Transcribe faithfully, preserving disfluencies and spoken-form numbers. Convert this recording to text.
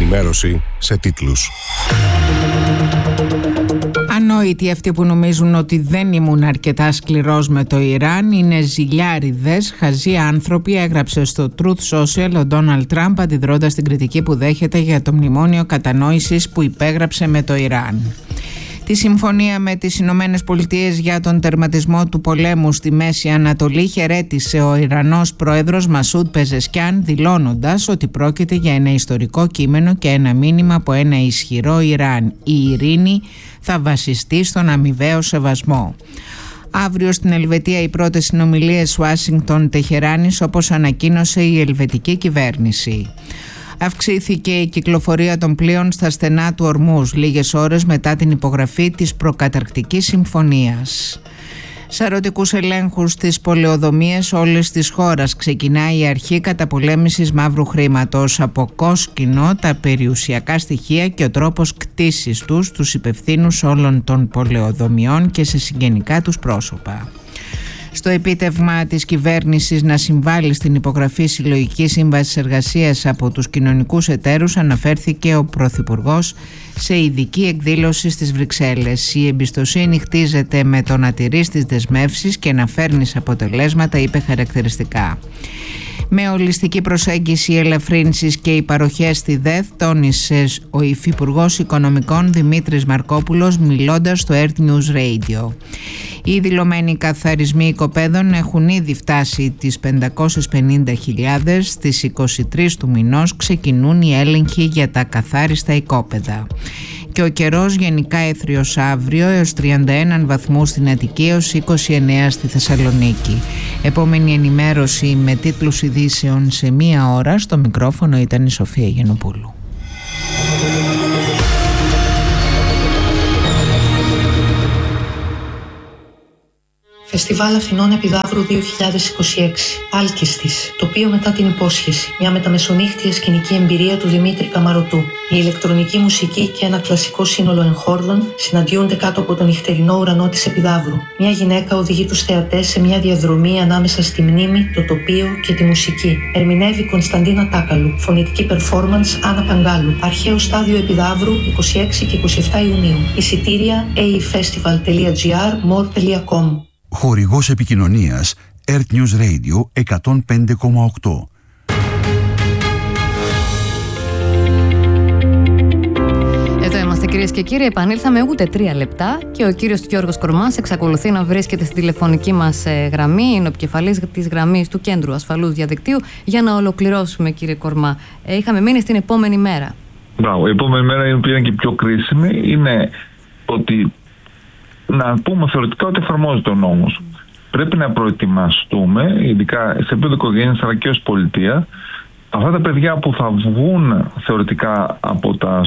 ενημέρωση σε τίτλους. Ανόητοι αυτοί που νομίζουν ότι δεν ήμουν αρκετά σκληρός με το Ιράν είναι ζηλιάριδες, χαζοί άνθρωποι, έγραψε στο Truth Social ο Ντόναλντ Τραμπ αντιδρώντας την κριτική που δέχεται για το μνημόνιο κατανόησης που υπέγραψε με το Ιράν. Τη συμφωνία με τις Ηνωμένες Πολιτείες για τον τερματισμό του πολέμου στη Μέση Ανατολή χαιρέτησε ο Ιρανός πρόεδρος Μασούντ Πεζεσκιάν, δηλώνοντας ότι πρόκειται για ένα ιστορικό κείμενο και ένα μήνυμα από ένα ισχυρό Ιράν. Η ειρήνη θα βασιστεί στον αμοιβαίο σεβασμό. Αύριο στην Ελβετία οι πρώτες συνομιλίες Ουάσιγκτον-Τεχεράνης, όπως ανακοίνωσε η ελβετική κυβέρνηση. Αυξήθηκε η κυκλοφορία των πλοίων στα στενά του Ορμούζ λίγες ώρες μετά την υπογραφή της προκαταρκτικής συμφωνίας. Σαρωτικούς ελέγχους στις πολεοδομίες όλες της χώρας ξεκινάει η αρχή καταπολέμησης μαύρου χρήματος. Από κόσκινο τα περιουσιακά στοιχεία και ο τρόπος κτήσης τους στους υπευθύνους όλων των πολεοδομιών και σε συγγενικά τους πρόσωπα. Στο επίτευγμα της κυβέρνησης να συμβάλλει στην υπογραφή συλλογικής σύμβασης εργασίας από τους κοινωνικούς εταίρους αναφέρθηκε ο Πρωθυπουργός σε ειδική εκδήλωση στις Βρυξέλλες. Η εμπιστοσύνη χτίζεται με το να τηρείς τις δεσμεύσεις και να φέρνεις αποτελέσματα, είπε χαρακτηριστικά. Με ολιστική προσέγγιση, ελαφρύνσεις και οι παροχές στη ΔΕΘ, τόνισε ο Υφυπουργός Οικονομικών Δημήτρης Μαρκόπουλος μιλώντας στο Earth News Radio. Οι δηλωμένοι καθαρισμοί οικοπαίδων έχουν ήδη φτάσει τις πεντακόσιες πενήντα χιλιάδες. Στις είκοσι τρεις του μηνός ξεκινούν οι έλεγχοι για τα καθάριστα οικόπεδα. Και ο καιρός γενικά έθριος αύριο έως τριάντα ένα βαθμούς στην Αττική έως είκοσι εννέα στη Θεσσαλονίκη. Επόμενη ενημέρωση με τίτλους ειδήσεων σε μία ώρα. Στο μικρόφωνο ήταν η Σοφία Γενοπούλου. Φεστιβάλ Αθηνών Επιδαύρου δύο χιλιάδες είκοσι έξι. Άλκηστης. Τοπίο μετά την υπόσχεση. Μια μεταμεσονύχτια σκηνική εμπειρία του Δημήτρη Καμαρωτού. Η ηλεκτρονική μουσική και ένα κλασικό σύνολο εγχόρδων συναντιούνται κάτω από τον νυχτερινό ουρανό της Επιδαύρου. Μια γυναίκα οδηγεί τους θεατές σε μια διαδρομή ανάμεσα στη μνήμη, το τοπίο και τη μουσική. Ερμηνεύει Κωνσταντίνα Τάκαλου. Φωνητική performance Άννα Παγκάλου. Αρχαίο στάδιο Επιδαύρου είκοσι έξι και είκοσι επτά Ιουνίου. Εισιτήρια έι ι φεστιβάλ τελεία τζι άρ μορ τελεία κομ. Χορηγός επικοινωνίας Earth News Radio εκατόν πέντε κόμμα οκτώ. Εδώ είμαστε κυρίες και κύριοι, επανήλθαμε ούτε τρία λεπτά και ο κύριος Γιώργος Κορμάς εξακολουθεί να βρίσκεται στην τηλεφωνική μας γραμμή, είναι ο επικεφαλής της γραμμής του Κέντρου Ασφαλούς Διαδικτύου. Για να ολοκληρώσουμε, κύριε Κορμά, είχαμε μείνει στην επόμενη μέρα. Μπράβο, η επόμενη μέρα η οποία είναι και πιο κρίσιμη είναι ότι να πούμε θεωρητικά ότι εφαρμόζεται ο νόμος. Πρέπει να προετοιμαστούμε, ειδικά σε επίπεδο οικογένειας αλλά και ως πολιτεία, αυτά τα παιδιά που θα βγουν θεωρητικά από τα